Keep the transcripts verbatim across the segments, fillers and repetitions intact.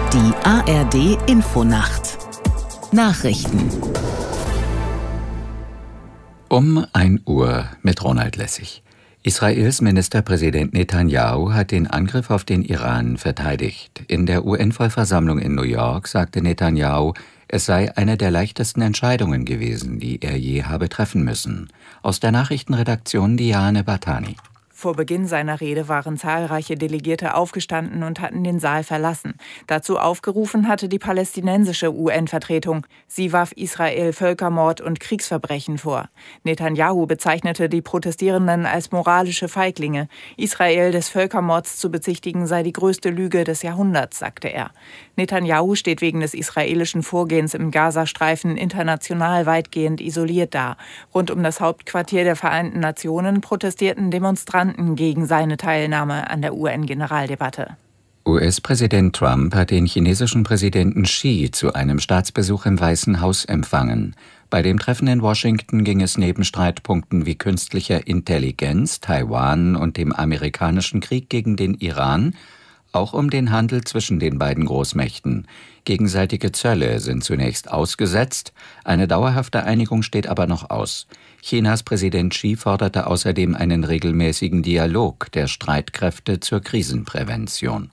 Die A R D-Infonacht Nachrichten Um ein Uhr mit Ronald Lessig. Israels Ministerpräsident Netanyahu hat den Angriff auf den Iran verteidigt. In der U N-Vollversammlung in New York sagte Netanyahu, es sei eine der leichtesten Entscheidungen gewesen, die er je habe treffen müssen. Aus der Nachrichtenredaktion Diane Bartani. Vor Beginn seiner Rede waren zahlreiche Delegierte aufgestanden und hatten den Saal verlassen. Dazu aufgerufen hatte die palästinensische U N-Vertretung. Sie warf Israel Völkermord und Kriegsverbrechen vor. Netanyahu bezeichnete die Protestierenden als moralische Feiglinge. Israel des Völkermords zu bezichtigen sei die größte Lüge des Jahrhunderts, sagte er. Netanyahu steht wegen des israelischen Vorgehens im Gazastreifen international weitgehend isoliert da. Rund um das Hauptquartier der Vereinten Nationen protestierten Demonstranten gegen seine Teilnahme an der U N-Generaldebatte. U S-Präsident Trump hat den chinesischen Präsidenten Xi zu einem Staatsbesuch im Weißen Haus empfangen. Bei dem Treffen in Washington ging es neben Streitpunkten wie künstlicher Intelligenz, Taiwan und dem amerikanischen Krieg gegen den Iran auch um den Handel zwischen den beiden Großmächten. Gegenseitige Zölle sind zunächst ausgesetzt, eine dauerhafte Einigung steht aber noch aus. Chinas Präsident Xi forderte außerdem einen regelmäßigen Dialog der Streitkräfte zur Krisenprävention.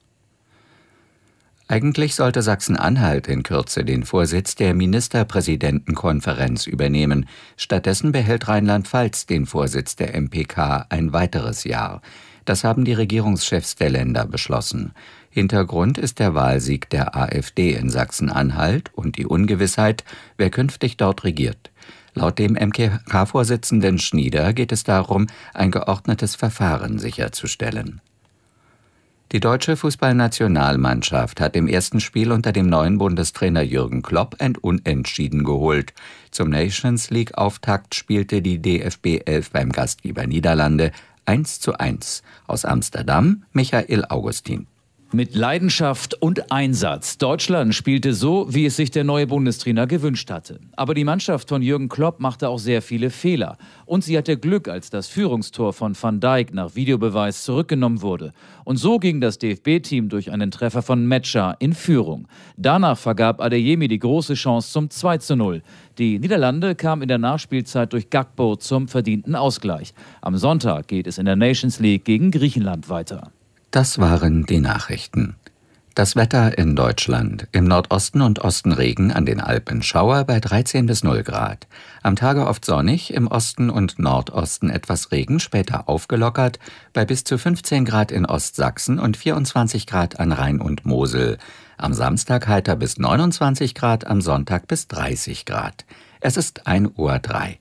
Eigentlich sollte Sachsen-Anhalt in Kürze den Vorsitz der Ministerpräsidentenkonferenz übernehmen. Stattdessen behält Rheinland-Pfalz den Vorsitz der M P K ein weiteres Jahr. Das haben die Regierungschefs der Länder beschlossen. Hintergrund ist der Wahlsieg der AfD in Sachsen-Anhalt und die Ungewissheit, wer künftig dort regiert. Laut dem M K K-Vorsitzenden Schnieder geht es darum, ein geordnetes Verfahren sicherzustellen. Die deutsche Fußballnationalmannschaft hat im ersten Spiel unter dem neuen Bundestrainer Jürgen Klopp ein Unentschieden geholt. Zum Nations-League-Auftakt spielte die D F B elf beim Gastgeber Niederlande eins zu eins. Aus Amsterdam Michael Augustin. Mit Leidenschaft und Einsatz. Deutschland spielte so, wie es sich der neue Bundestrainer gewünscht hatte. Aber die Mannschaft von Jürgen Klopp machte auch sehr viele Fehler. Und sie hatte Glück, als das Führungstor von Van Dijk nach Videobeweis zurückgenommen wurde. Und so ging das D F B-Team durch einen Treffer von Metscher in Führung. Danach vergab Adeyemi die große Chance zum zwei zu null. Die Niederlande kam in der Nachspielzeit durch Gakpo zum verdienten Ausgleich. Am Sonntag geht es in der Nations League gegen Griechenland weiter. Das waren die Nachrichten. Das Wetter in Deutschland. Im Nordosten und Osten Regen, an den Alpen Schauer bei dreizehn bis null Grad. Am Tage oft sonnig, im Osten und Nordosten etwas Regen, später aufgelockert, bei bis zu fünfzehn Grad in Ostsachsen und vierundzwanzig Grad an Rhein und Mosel. Am Samstag heiter bis neunundzwanzig Grad, am Sonntag bis dreißig Grad. Es ist ein Uhr drei.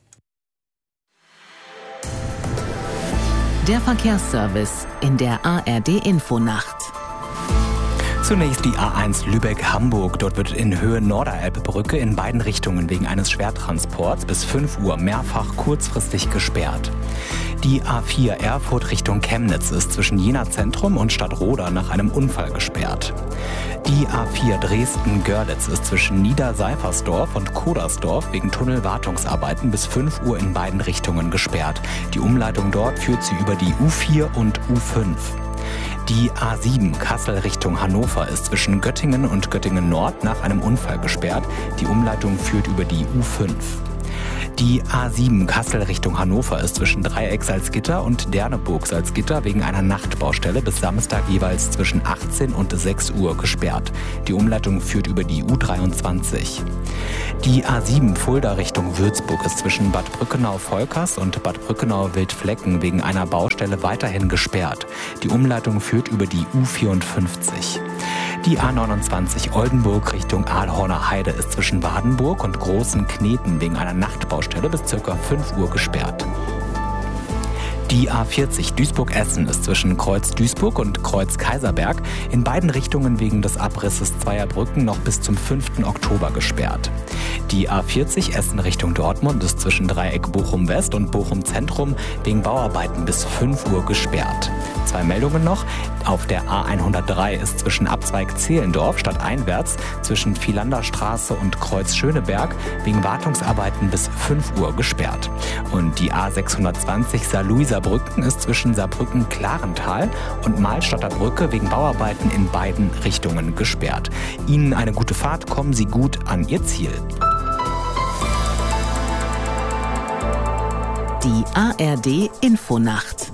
Der Verkehrsservice in der A R D-Infonacht. Zunächst die A eins Lübeck-Hamburg. Dort wird in Höhe Norderelbbrücke in beiden Richtungen wegen eines Schwertransports bis fünf Uhr mehrfach kurzfristig gesperrt. Die A vier Erfurt Richtung Chemnitz ist zwischen Jena Zentrum und Stadtroda nach einem Unfall gesperrt. Die A vier Dresden-Görlitz ist zwischen Niederseifersdorf und Kodersdorf wegen Tunnelwartungsarbeiten bis fünf Uhr in beiden Richtungen gesperrt. Die Umleitung dort führt sie über die U vier und U fünf. Die A sieben Kassel Richtung Hannover ist zwischen Göttingen und Göttingen Nord nach einem Unfall gesperrt. Die Umleitung führt über die U fünf. Die A sieben Kassel Richtung Hannover ist zwischen Dreieck Salzgitter und Derneburg Salzgitter wegen einer Nachtbaustelle bis Samstag jeweils zwischen achtzehn und sechs Uhr gesperrt. Die Umleitung führt über die U dreiundzwanzig. Die A sieben Fulda Richtung Würzburg ist zwischen Bad Brückenau-Volkers und Bad Brückenau-Wildflecken wegen einer Baustelle weiterhin gesperrt. Die Umleitung führt über die U vierundfünfzig. Die A neunundzwanzig Oldenburg Richtung Aalhorner Heide ist zwischen Wadenburg und Großen Kneten wegen einer Nachtbaustelle bis ca. fünf Uhr gesperrt. Die A vierzig Duisburg-Essen ist zwischen Kreuz Duisburg und Kreuz Kaiserberg in beiden Richtungen wegen des Abrisses zweier Brücken noch bis zum fünften Oktober gesperrt. Die A vierzig Essen Richtung Dortmund ist zwischen Dreieck Bochum West und Bochum Zentrum wegen Bauarbeiten bis fünf Uhr gesperrt. Zwei Meldungen noch. Auf der A hundertdrei ist zwischen Abzweig Zehlendorf stadteinwärts zwischen Vielanderstraße und Kreuz Schöneberg wegen Wartungsarbeiten bis fünf Uhr gesperrt. Und die A sechshundertzwanzig Saarlouiser-Brücken ist zwischen Saarbrücken-Klarental und Mahlstadter Brücke wegen Bauarbeiten in beiden Richtungen gesperrt. Ihnen eine gute Fahrt, kommen Sie gut an Ihr Ziel. Die A R D-Infonacht.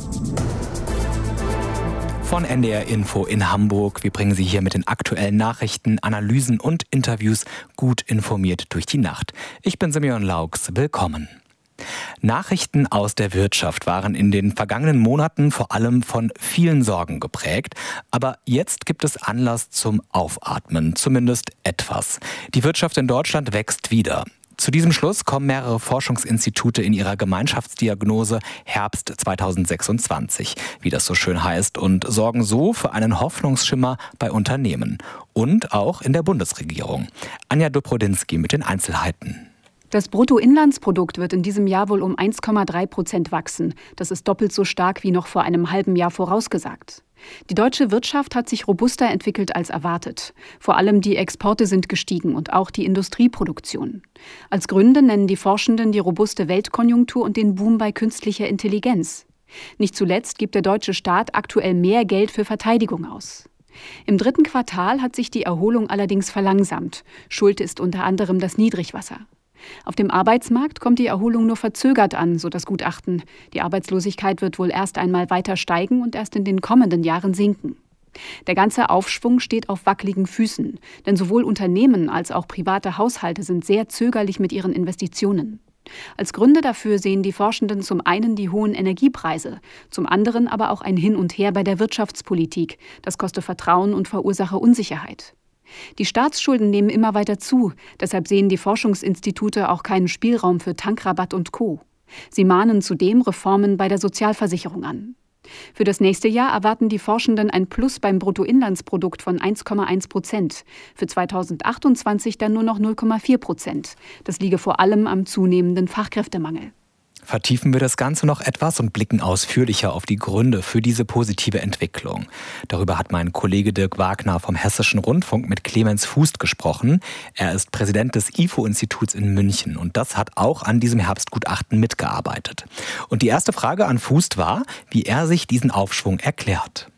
Von N D R Info in Hamburg. Wir bringen Sie hier mit den aktuellen Nachrichten, Analysen und Interviews gut informiert durch die Nacht. Ich bin Simeon Laux. Willkommen. Nachrichten aus der Wirtschaft waren in den vergangenen Monaten vor allem von vielen Sorgen geprägt. Aber jetzt gibt es Anlass zum Aufatmen, zumindest etwas. Die Wirtschaft in Deutschland wächst wieder. Zu diesem Schluss kommen mehrere Forschungsinstitute in ihrer Gemeinschaftsdiagnose Herbst zweitausendsechsundzwanzig, wie das so schön heißt, und sorgen so für einen Hoffnungsschimmer bei Unternehmen und auch in der Bundesregierung. Anja Dobrodinsky mit den Einzelheiten. Das Bruttoinlandsprodukt wird in diesem Jahr wohl um eins Komma drei Prozent wachsen. Das ist doppelt so stark wie noch vor einem halben Jahr vorausgesagt. Die deutsche Wirtschaft hat sich robuster entwickelt als erwartet. Vor allem die Exporte sind gestiegen und auch die Industrieproduktion. Als Gründe nennen die Forschenden die robuste Weltkonjunktur und den Boom bei künstlicher Intelligenz. Nicht zuletzt gibt der deutsche Staat aktuell mehr Geld für Verteidigung aus. Im dritten Quartal hat sich die Erholung allerdings verlangsamt. Schuld ist unter anderem das Niedrigwasser. Auf dem Arbeitsmarkt kommt die Erholung nur verzögert an, so das Gutachten. Die Arbeitslosigkeit wird wohl erst einmal weiter steigen und erst in den kommenden Jahren sinken. Der ganze Aufschwung steht auf wackeligen Füßen, denn sowohl Unternehmen als auch private Haushalte sind sehr zögerlich mit ihren Investitionen. Als Gründe dafür sehen die Forschenden zum einen die hohen Energiepreise, zum anderen aber auch ein Hin und Her bei der Wirtschaftspolitik. Das koste Vertrauen und verursache Unsicherheit. Die Staatsschulden nehmen immer weiter zu, deshalb sehen die Forschungsinstitute auch keinen Spielraum für Tankrabatt und Co. Sie mahnen zudem Reformen bei der Sozialversicherung an. Für das nächste Jahr erwarten die Forschenden ein Plus beim Bruttoinlandsprodukt von eins Komma eins Prozent, für zweitausendachtundzwanzig dann nur noch null Komma vier Prozent. Das liege vor allem am zunehmenden Fachkräftemangel. Vertiefen wir das Ganze noch etwas und blicken ausführlicher auf die Gründe für diese positive Entwicklung. Darüber hat mein Kollege Dirk Wagner vom Hessischen Rundfunk mit Clemens Fußt gesprochen. Er ist Präsident des I F O-Instituts in München und das hat auch an diesem Herbstgutachten mitgearbeitet. Und die erste Frage an Fußt war, wie er sich diesen Aufschwung erklärt.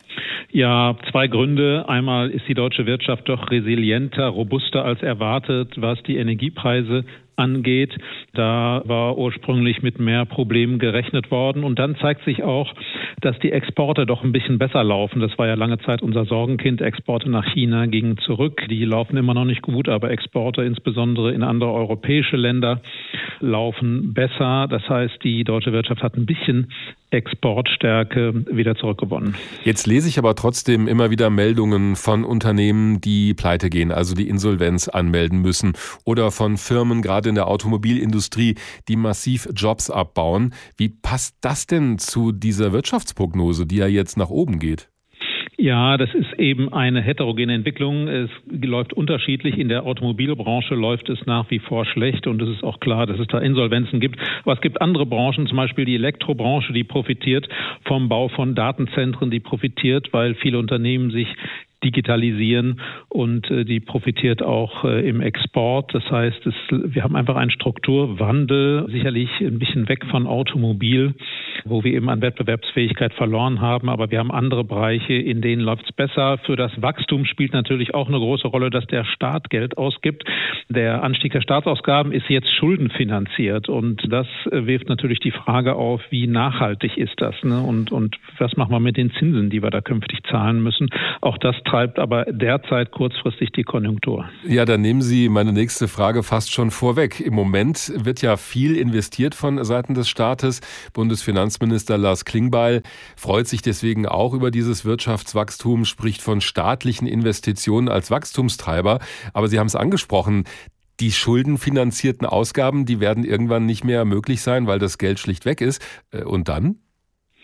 Ja, zwei Gründe. Einmal ist die deutsche Wirtschaft doch resilienter, robuster als erwartet, was die Energiepreise angeht. Da war ursprünglich mit mehr Problemen gerechnet worden. Und dann zeigt sich auch, dass die Exporte doch ein bisschen besser laufen. Das war ja lange Zeit unser Sorgenkind. Exporte nach China gingen zurück. Die laufen immer noch nicht gut, aber Exporte insbesondere in andere europäische Länder laufen besser. Das heißt, die deutsche Wirtschaft hat ein bisschen Exportstärke wieder zurückgewonnen. Jetzt lese ich aber trotzdem immer wieder Meldungen von Unternehmen, die pleite gehen, also die Insolvenz anmelden müssen, oder von Firmen, gerade in der Automobilindustrie, die massiv Jobs abbauen. Wie passt das denn zu dieser Wirtschaftsprognose, die ja jetzt nach oben geht? Ja, das ist eben eine heterogene Entwicklung. Es läuft unterschiedlich. In der Automobilbranche läuft es nach wie vor schlecht und es ist auch klar, dass es da Insolvenzen gibt. Aber es gibt andere Branchen, zum Beispiel die Elektrobranche, die profitiert vom Bau von Datenzentren, die profitiert, weil viele Unternehmen sich digitalisieren und äh, die profitiert auch äh, im Export. Das heißt, es, wir haben einfach einen Strukturwandel, sicherlich ein bisschen weg von Automobil, wo wir eben an Wettbewerbsfähigkeit verloren haben. Aber wir haben andere Bereiche, in denen läuft es besser. Für das Wachstum spielt natürlich auch eine große Rolle, dass der Staat Geld ausgibt. Der Anstieg der Staatsausgaben ist jetzt schuldenfinanziert und das äh, wirft natürlich die Frage auf, wie nachhaltig ist das, ne? Und, und was machen wir mit den Zinsen, die wir da künftig zahlen müssen? Auch das treibt aber derzeit kurzfristig die Konjunktur. Ja, dann nehmen Sie meine nächste Frage fast schon vorweg. Im Moment wird ja viel investiert von Seiten des Staates. Bundesfinanzminister Lars Klingbeil freut sich deswegen auch über dieses Wirtschaftswachstum, spricht von staatlichen Investitionen als Wachstumstreiber. Aber Sie haben es angesprochen, die schuldenfinanzierten Ausgaben, die werden irgendwann nicht mehr möglich sein, weil das Geld schlicht weg ist. Und dann?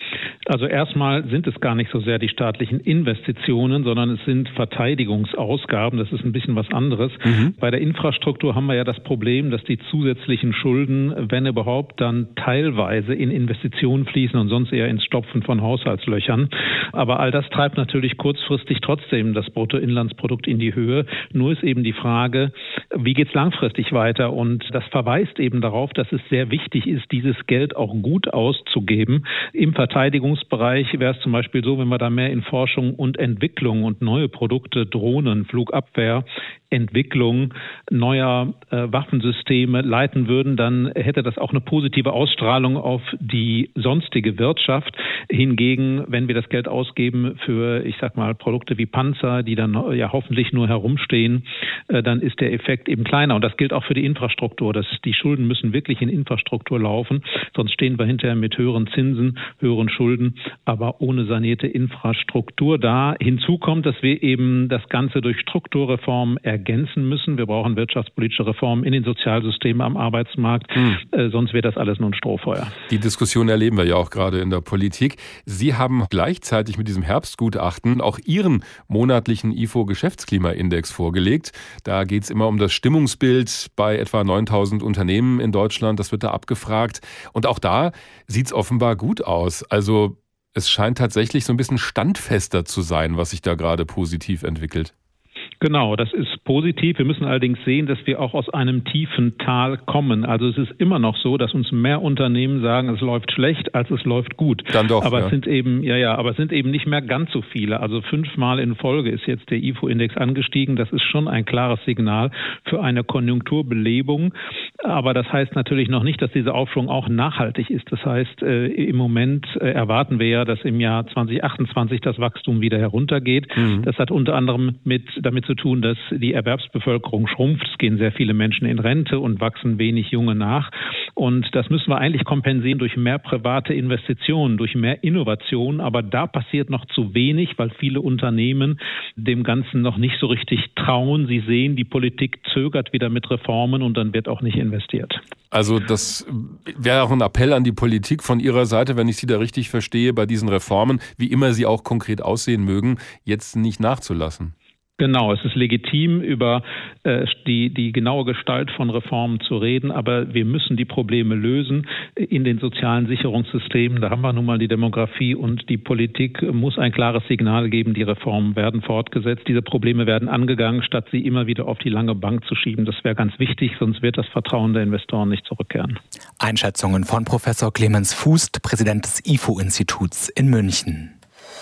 Also erstmal sind es gar nicht so sehr die staatlichen Investitionen, sondern es sind Verteidigungsausgaben. Das ist ein bisschen was anderes. Mhm. Bei der Infrastruktur haben wir ja das Problem, dass die zusätzlichen Schulden, wenn überhaupt, dann teilweise in Investitionen fließen und sonst eher ins Stopfen von Haushaltslöchern. Aber all das treibt natürlich kurzfristig trotzdem das Bruttoinlandsprodukt in die Höhe. Nur ist eben die Frage, wie geht es langfristig weiter? Und das verweist eben darauf, dass es sehr wichtig ist, dieses Geld auch gut auszugeben. Im Verteidigungsbereich wäre es zum Beispiel so, wenn wir da mehr in Forschung und Entwicklung und neue Produkte, Drohnen, Flugabwehr, Entwicklung neuer äh, Waffensysteme leiten würden, dann hätte das auch eine positive Ausstrahlung auf die sonstige Wirtschaft. Hingegen, wenn wir das Geld ausgeben für, ich sag mal, Produkte wie Panzer, die dann ja hoffentlich nur herumstehen, äh, dann ist der Effekt eben kleiner. Und das gilt auch für die Infrastruktur. Das, die Schulden müssen wirklich in Infrastruktur laufen, sonst stehen wir hinterher mit höheren Zinsen, höheren Schulden, aber ohne sanierte Infrastruktur da. Hinzu kommt, dass wir eben das Ganze durch Strukturreformen ergänzen müssen. Wir brauchen wirtschaftspolitische Reformen in den Sozialsystemen am Arbeitsmarkt, hm. äh, sonst wird das alles nur ein Strohfeuer. Die Diskussion erleben wir ja auch gerade in der Politik. Sie haben gleichzeitig mit diesem Herbstgutachten auch Ihren monatlichen I F O-Geschäftsklimaindex vorgelegt. Da geht es immer um das Stimmungsbild bei etwa neuntausend Unternehmen in Deutschland. Das wird da abgefragt. Und auch da sieht es offenbar gut aus. Also es scheint tatsächlich so ein bisschen standfester zu sein, was sich da gerade positiv entwickelt. Genau, das ist positiv. Wir müssen allerdings sehen, dass wir auch aus einem tiefen Tal kommen. Also es ist immer noch so, dass uns mehr Unternehmen sagen, es läuft schlecht, als es läuft gut. Dann doch. Aber ja. es sind eben, ja, ja, aber es sind eben nicht mehr ganz so viele. Also fünfmal in Folge ist jetzt der I F O-Index angestiegen. Das ist schon ein klares Signal für eine Konjunkturbelebung. Aber das heißt natürlich noch nicht, dass dieser Aufschwung auch nachhaltig ist. Das heißt, äh, im Moment äh, erwarten wir ja, dass im Jahr zwanzig achtundzwanzig das Wachstum wieder heruntergeht. Mhm. Das hat unter anderem mit damit zu tun, dass die Erwerbsbevölkerung schrumpft. Es gehen sehr viele Menschen in Rente und wachsen wenig Junge nach. Und das müssen wir eigentlich kompensieren durch mehr private Investitionen, durch mehr Innovation. Aber da passiert noch zu wenig, weil viele Unternehmen dem Ganzen noch nicht so richtig trauen. Sie sehen, die Politik zögert wieder mit Reformen und dann wird auch nicht investiert. Also das wäre auch ein Appell an die Politik von Ihrer Seite, wenn ich Sie da richtig verstehe, bei diesen Reformen, wie immer sie auch konkret aussehen mögen, jetzt nicht nachzulassen. Genau, es ist legitim, über äh, die, die genaue Gestalt von Reformen zu reden, aber wir müssen die Probleme lösen in den sozialen Sicherungssystemen. Da haben wir nun mal die Demografie und die Politik muss ein klares Signal geben, die Reformen werden fortgesetzt. Diese Probleme werden angegangen, statt sie immer wieder auf die lange Bank zu schieben. Das wäre ganz wichtig, sonst wird das Vertrauen der Investoren nicht zurückkehren. Einschätzungen von Professor Clemens Fuß, Präsident des I F O-Instituts in München.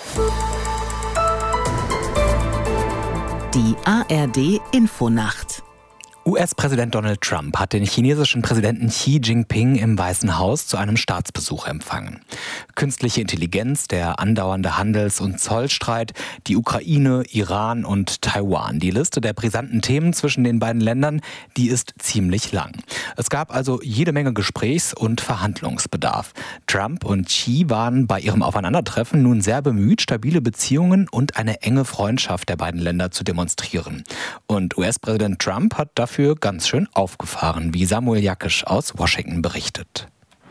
Die A R D-Infonacht. U S-Präsident Donald Trump hat den chinesischen Präsidenten Xi Jinping im Weißen Haus zu einem Staatsbesuch empfangen. Künstliche Intelligenz, der andauernde Handels- und Zollstreit, die Ukraine, Iran und Taiwan. Die Liste der brisanten Themen zwischen den beiden Ländern, die ist ziemlich lang. Es gab also jede Menge Gesprächs- und Verhandlungsbedarf. Trump und Xi waren bei ihrem Aufeinandertreffen nun sehr bemüht, stabile Beziehungen und eine enge Freundschaft der beiden Länder zu demonstrieren. Und U S-Präsident Trump hat dafür Dafür ganz schön aufgefahren, wie Samuel Jakisch aus Washington berichtet.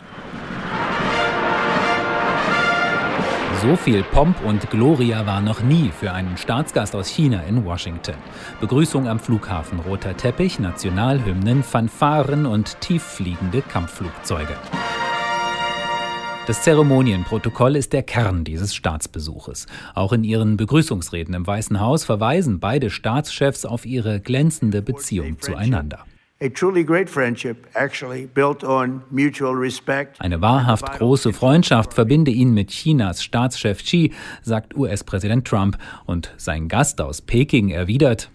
So viel Pomp und Gloria war noch nie für einen Staatsgast aus China in Washington. Begrüßung am Flughafen, roter Teppich, Nationalhymnen, Fanfaren und tieffliegende Kampfflugzeuge. Das Zeremonienprotokoll ist der Kern dieses Staatsbesuches. Auch in ihren Begrüßungsreden im Weißen Haus verweisen beide Staatschefs auf ihre glänzende Beziehung zueinander. Eine wahrhaft große Freundschaft verbinde ihn mit Chinas Staatschef Xi, sagt U S-Präsident Trump. Und sein Gast aus Peking erwidert: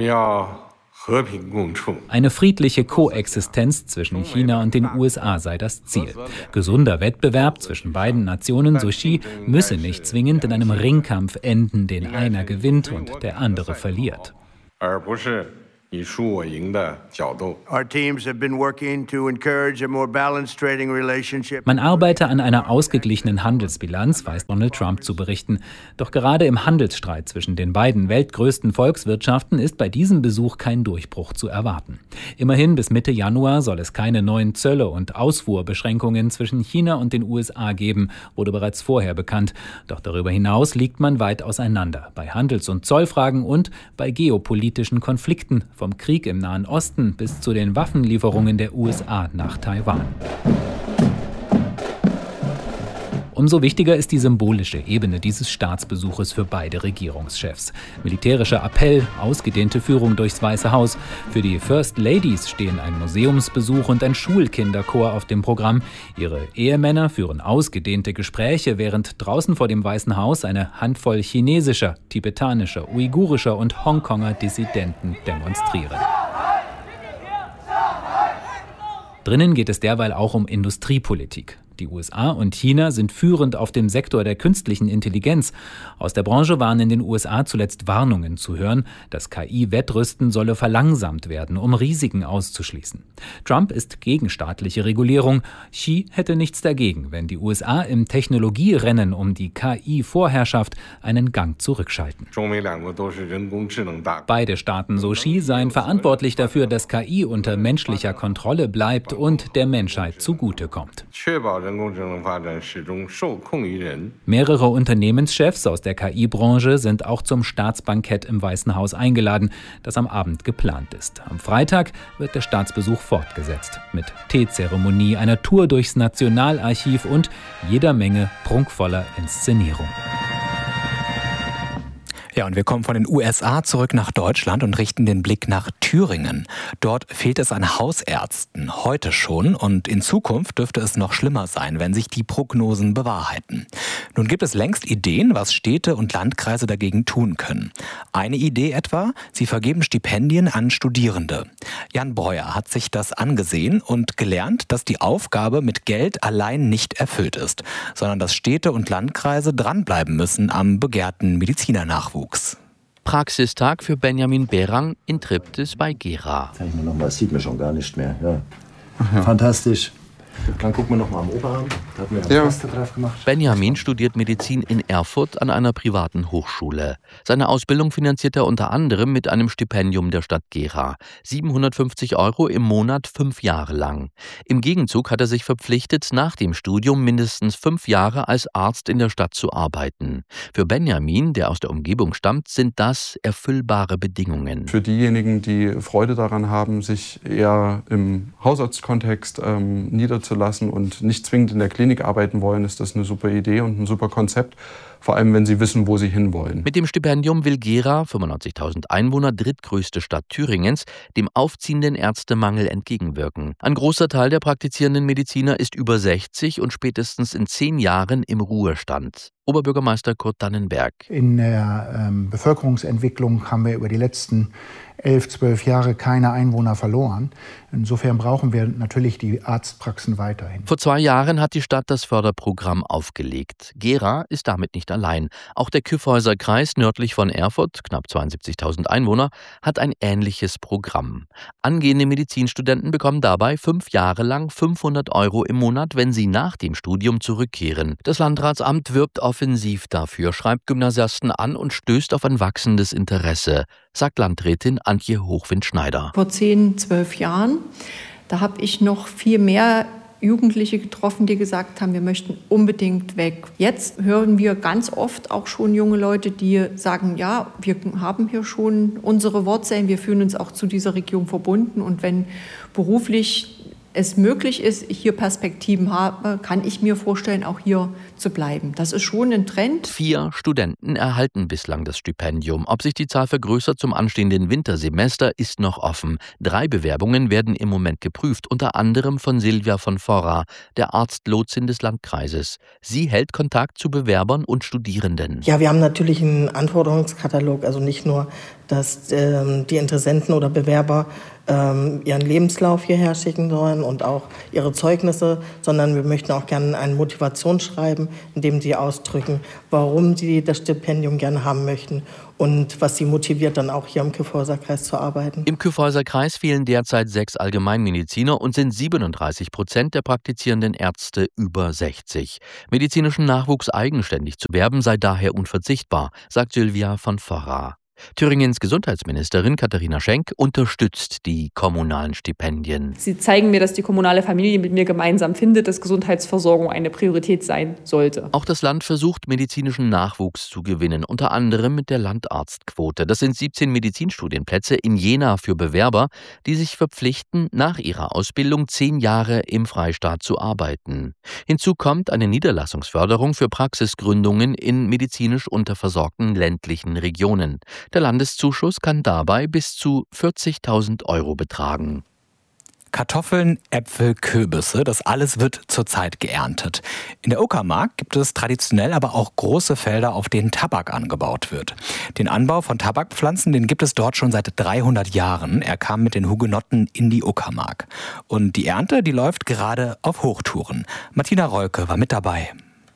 Eine friedliche Koexistenz zwischen China und den U S A sei das Ziel. Gesunder Wettbewerb zwischen beiden Nationen, so Xi, müsse nicht zwingend in einem Ringkampf enden, den einer gewinnt und der andere verliert. Man arbeite an einer ausgeglichenen Handelsbilanz, weiß Donald Trump zu berichten. Doch gerade im Handelsstreit zwischen den beiden weltgrößten Volkswirtschaften ist bei diesem Besuch kein Durchbruch zu erwarten. Immerhin bis Mitte Januar soll es keine neuen Zölle und Ausfuhrbeschränkungen zwischen China und den U S A geben, wurde bereits vorher bekannt. Doch darüber hinaus liegt man weit auseinander. Bei Handels- und Zollfragen und bei geopolitischen Konflikten, vom Krieg im Nahen Osten bis zu den Waffenlieferungen der U S A nach Taiwan. Umso wichtiger ist die symbolische Ebene dieses Staatsbesuches für beide Regierungschefs. Militärischer Appell, ausgedehnte Führung durchs Weiße Haus. Für die First Ladies stehen ein Museumsbesuch und ein Schulkinderchor auf dem Programm. Ihre Ehemänner führen ausgedehnte Gespräche, während draußen vor dem Weißen Haus eine Handvoll chinesischer, tibetanischer, uigurischer und Hongkonger Dissidenten demonstrieren. Drinnen geht es derweil auch um Industriepolitik. Die U S A und China sind führend auf dem Sektor der künstlichen Intelligenz. Aus der Branche waren in den U S A zuletzt Warnungen zu hören, das K I-Wettrüsten solle verlangsamt werden, um Risiken auszuschließen. Trump ist gegen staatliche Regulierung. Xi hätte nichts dagegen, wenn die U S A im Technologierennen um die K I-Vorherrschaft einen Gang zurückschalten. Beide Staaten, so Xi, seien verantwortlich dafür, dass K I unter menschlicher Kontrolle bleibt und der Menschheit zugutekommt. Mehrere Unternehmenschefs aus der K I-Branche sind auch zum Staatsbankett im Weißen Haus eingeladen, das am Abend geplant ist. Am Freitag wird der Staatsbesuch fortgesetzt mit Teezeremonie, einer Tour durchs Nationalarchiv und jeder Menge prunkvoller Inszenierung. Ja, und wir kommen von den U S A zurück nach Deutschland und richten den Blick nach Thüringen. Dort fehlt es an Hausärzten, heute schon, und in Zukunft dürfte es noch schlimmer sein, wenn sich die Prognosen bewahrheiten. Nun gibt es längst Ideen, was Städte und Landkreise dagegen tun können. Eine Idee etwa, sie vergeben Stipendien an Studierende. Jan Breuer hat sich das angesehen und gelernt, dass die Aufgabe mit Geld allein nicht erfüllt ist, sondern dass Städte und Landkreise dranbleiben müssen am begehrten Medizinernachwuchs. Praxistag für Benjamin Berang in Triptis bei Gera. Zeig mir noch mal, das sieht man schon gar nicht mehr. Ja. Fantastisch. Dann gucken wir noch mal am Oberarm. Da hat mir ja Pflaster drauf gemacht. Benjamin studiert Medizin in Erfurt an einer privaten Hochschule. Seine Ausbildung finanziert er unter anderem mit einem Stipendium der Stadt Gera. siebenhundertfünfzig Euro im Monat, fünf Jahre lang. Im Gegenzug hat er sich verpflichtet, nach dem Studium mindestens fünf Jahre als Arzt in der Stadt zu arbeiten. Für Benjamin, der aus der Umgebung stammt, sind das erfüllbare Bedingungen. Für diejenigen, die Freude daran haben, sich eher im Hausarztkontext ähm, niederzulassen und nicht zwingend in der Klinik arbeiten wollen, ist das eine super Idee und ein super Konzept, vor allem wenn sie wissen, wo sie hinwollen. Mit dem Stipendium will Gera, fünfundneunzigtausend Einwohner, drittgrößte Stadt Thüringens, dem aufziehenden Ärztemangel entgegenwirken. Ein großer Teil der praktizierenden Mediziner ist über sechzig und spätestens in zehn Jahren im Ruhestand. Oberbürgermeister Kurt Dannenberg. In der ähm, Bevölkerungsentwicklung haben wir über die letzten elf, zwölf Jahre keine Einwohner verloren. Insofern brauchen wir natürlich die Arztpraxen weiterhin. Vor zwei Jahren hat die Stadt das Förderprogramm aufgelegt. Gera ist damit nicht allein. Auch der Kyffhäuser Kreis nördlich von Erfurt, knapp zweiundsiebzigtausend Einwohner, hat ein ähnliches Programm. Angehende Medizinstudenten bekommen dabei fünf Jahre lang fünfhundert Euro im Monat, wenn sie nach dem Studium zurückkehren. Das Landratsamt wirbt offensiv dafür, schreibt Gymnasiasten an und stößt auf ein wachsendes Interesse, sagt Landrätin Antje Hochwind-Schneider. Vor zehn, zwölf Jahren, da habe ich noch viel mehr Jugendliche getroffen, die gesagt haben, wir möchten unbedingt weg. Jetzt hören wir ganz oft auch schon junge Leute, die sagen, ja, wir haben hier schon unsere Wurzeln, wir fühlen uns auch zu dieser Region verbunden und wenn beruflich es möglich ist, ich hier Perspektiven habe, kann ich mir vorstellen, auch hier zu bleiben. Das ist schon ein Trend. Vier Studenten erhalten bislang das Stipendium. Ob sich die Zahl vergrößert zum anstehenden Wintersemester, ist noch offen. Drei Bewerbungen werden im Moment geprüft, unter anderem von Silvia von Vorra, der Arztlotsin des Landkreises. Sie hält Kontakt zu Bewerbern und Studierenden. Ja, wir haben natürlich einen Anforderungskatalog, also nicht nur, dass ähm, die Interessenten oder Bewerber ähm, ihren Lebenslauf hierher schicken sollen und auch ihre Zeugnisse, sondern wir möchten auch gerne ein Motivationsschreiben, in dem sie ausdrücken, warum sie das Stipendium gerne haben möchten und was sie motiviert, dann auch hier im Kyffhäuser-Kreis zu arbeiten. Im Kyffhäuser-Kreis fehlen derzeit sechs Allgemeinmediziner und sind siebenunddreißig Prozent der praktizierenden Ärzte über sechzig. Medizinischen Nachwuchs eigenständig zu werben sei daher unverzichtbar, sagt Sylvia von Vorra. Thüringens Gesundheitsministerin Katharina Schenk unterstützt die kommunalen Stipendien. Sie zeigen mir, dass die kommunale Familie mit mir gemeinsam findet, dass Gesundheitsversorgung eine Priorität sein sollte. Auch das Land versucht, medizinischen Nachwuchs zu gewinnen, unter anderem mit der Landarztquote. Das sind siebzehn Medizinstudienplätze in Jena für Bewerber, die sich verpflichten, nach ihrer Ausbildung zehn Jahre im Freistaat zu arbeiten. Hinzu kommt eine Niederlassungsförderung für Praxisgründungen in medizinisch unterversorgten ländlichen Regionen. Der Landeszuschuss kann dabei bis zu vierzigtausend Euro betragen. Kartoffeln, Äpfel, Kürbisse, das alles wird zurzeit geerntet. In der Uckermark gibt es traditionell aber auch große Felder, auf denen Tabak angebaut wird. Den Anbau von Tabakpflanzen, den gibt es dort schon seit dreihundert Jahren. Er kam mit den Hugenotten in die Uckermark. Und die Ernte, die läuft gerade auf Hochtouren. Martina Reuke war mit dabei.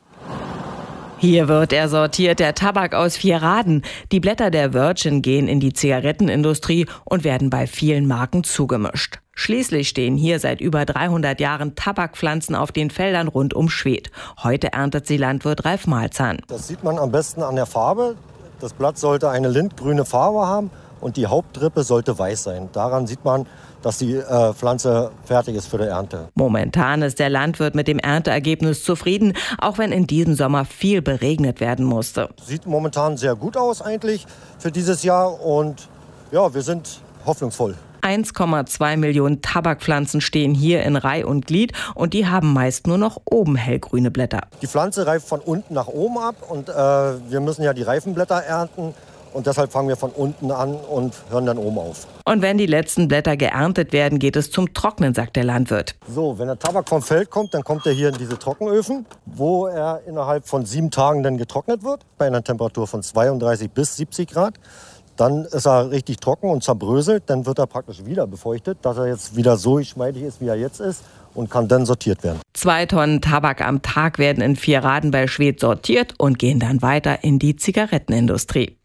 Hier wird er sortiert, der Tabak aus Vieraden. Die Blätter der Virgin gehen in die Zigarettenindustrie und werden bei vielen Marken zugemischt. Schließlich stehen hier seit über dreihundert Jahren Tabakpflanzen auf den Feldern rund um Schwedt. Heute erntet sie Landwirt Ralf Malzahn. Das sieht man am besten an der Farbe. Das Blatt sollte eine lindgrüne Farbe haben und die Hauptrippe sollte weiß sein. Daran sieht man, dass die äh, Pflanze fertig ist für die Ernte. Momentan ist der Landwirt mit dem Ernteergebnis zufrieden, auch wenn in diesem Sommer viel beregnet werden musste. Sieht momentan sehr gut aus eigentlich für dieses Jahr und ja, wir sind hoffnungsvoll. eins Komma zwei Millionen Tabakpflanzen stehen hier in Reih und Glied und die haben meist nur noch oben hellgrüne Blätter. Die Pflanze reift von unten nach oben ab und äh, wir müssen ja die reifen Blätter ernten. Und deshalb fangen wir von unten an und hören dann oben auf. Und wenn die letzten Blätter geerntet werden, geht es zum Trocknen, sagt der Landwirt. So, wenn der Tabak vom Feld kommt, dann kommt er hier in diese Trockenöfen, wo er innerhalb von sieben Tagen dann getrocknet wird, bei einer Temperatur von zweiunddreißig bis siebzig Grad. Dann ist er richtig trocken und zerbröselt, dann wird er praktisch wieder befeuchtet, dass er jetzt wieder so geschmeidig ist, wie er jetzt ist und kann dann sortiert werden. Zwei Tonnen Tabak am Tag werden in Vieraden bei Schwedt sortiert und gehen dann weiter in die Zigarettenindustrie.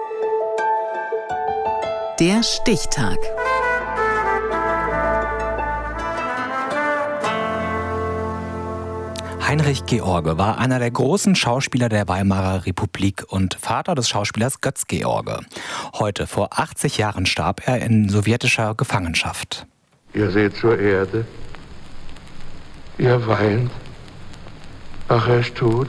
Der Stichtag. Heinrich George war einer der großen Schauspieler der Weimarer Republik und Vater des Schauspielers Götz George. Heute, vor achtzig Jahren, starb er in sowjetischer Gefangenschaft. Ihr seht zur Erde. Ihr weint. Ach, er ist tot.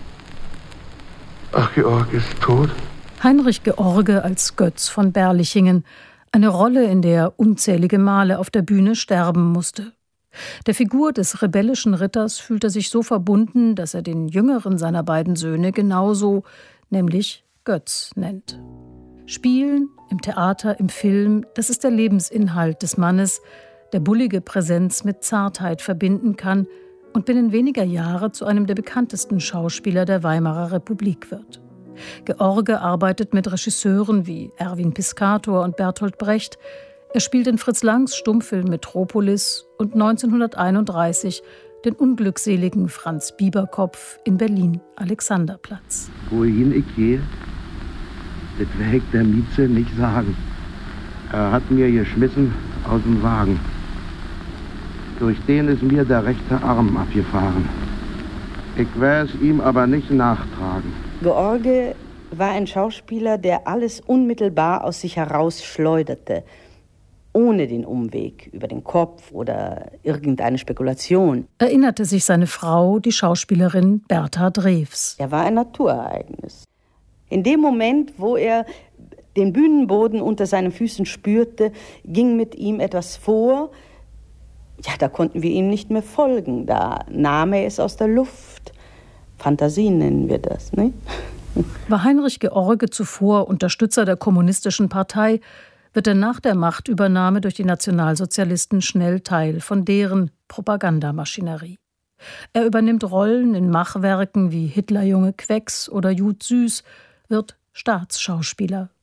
Ach, Georg ist tot. Heinrich George als Götz von Berlichingen. Eine Rolle, in der er unzählige Male auf der Bühne sterben musste. Der Figur des rebellischen Ritters fühlt er sich so verbunden, dass er den jüngeren seiner beiden Söhne genauso, nämlich Götz, nennt. Spielen, im Theater, im Film, das ist der Lebensinhalt des Mannes, der bullige Präsenz mit Zartheit verbinden kann und binnen weniger Jahre zu einem der bekanntesten Schauspieler der Weimarer Republik wird. George arbeitet mit Regisseuren wie Erwin Piscator und Bertolt Brecht. Er spielt in Fritz Langs Stummfilm Metropolis und neunzehnhunderteinunddreißig den unglückseligen Franz Bieberkopf in Berlin Alexanderplatz. Wohin ich gehe, das will ich der Mieze nicht sagen. Er hat mir geschmissen aus dem Wagen. Durch den ist mir der rechte Arm abgefahren. Ich werde es ihm aber nicht nachtragen. George war ein Schauspieler, der alles unmittelbar aus sich herausschleuderte, ohne den Umweg über den Kopf oder irgendeine Spekulation. Erinnerte sich seine Frau, die Schauspielerin Bertha Drews. Er war ein Naturereignis. In dem Moment, wo er den Bühnenboden unter seinen Füßen spürte, ging mit ihm etwas vor. Ja, da konnten wir ihm nicht mehr folgen. Da nahm er es aus der Luft. Fantasie nennen wir das, ne? War Heinrich George zuvor Unterstützer der Kommunistischen Partei, wird er nach der Machtübernahme durch die Nationalsozialisten schnell Teil von deren Propagandamaschinerie. Er übernimmt Rollen in Machwerken wie Hitlerjunge Quecks oder Jud Süß, wird Staatsschauspieler.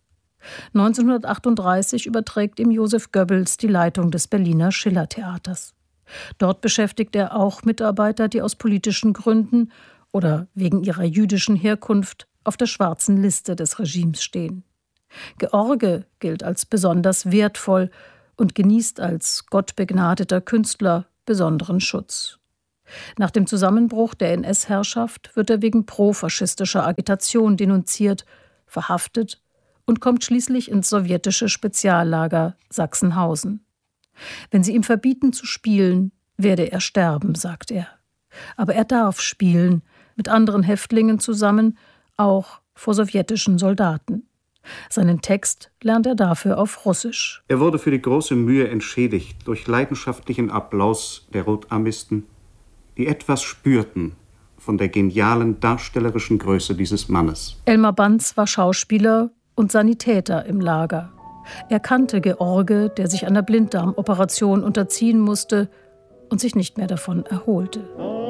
neunzehnhundertachtunddreißig überträgt ihm Joseph Goebbels die Leitung des Berliner Schillertheaters. Dort beschäftigt er auch Mitarbeiter, die aus politischen Gründen oder wegen ihrer jüdischen Herkunft auf der schwarzen Liste des Regimes stehen. George gilt als besonders wertvoll und genießt als gottbegnadeter Künstler besonderen Schutz. Nach dem Zusammenbruch der N S-Herrschaft wird er wegen profaschistischer Agitation denunziert, verhaftet und kommt schließlich ins sowjetische Speziallager Sachsenhausen. Wenn sie ihm verbieten zu spielen, werde er sterben, sagt er. Aber er darf spielen, mit anderen Häftlingen zusammen, auch vor sowjetischen Soldaten. Seinen Text lernt er dafür auf Russisch. Er wurde für die große Mühe entschädigt durch leidenschaftlichen Applaus der Rotarmisten, die etwas spürten von der genialen darstellerischen Größe dieses Mannes. Elmar Banz war Schauspieler und Sanitäter im Lager. Er kannte George, der sich einer Blinddarmoperation unterziehen musste und sich nicht mehr davon erholte.